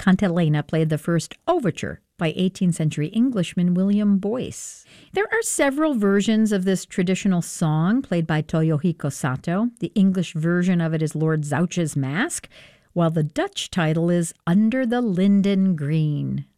Cantilena played the first overture by 18th century Englishman William Boyce. There are several versions of this traditional song played by Toyohiko Sato. The English version of it is Lord Zouch's Mask, while the Dutch title is Under the Linden Green.